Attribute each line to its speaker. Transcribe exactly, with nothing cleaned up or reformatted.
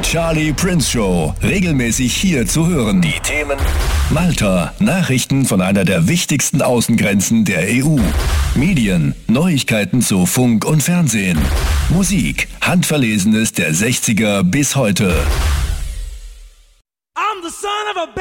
Speaker 1: Charlie Prince Show, regelmäßig hier zu hören. Die Themen: Malta, Nachrichten von einer der wichtigsten Außengrenzen der E U. Medien, Neuigkeiten zu Funk und Fernsehen. Musik, Handverlesenes der sechziger bis heute.
Speaker 2: I'm the son of a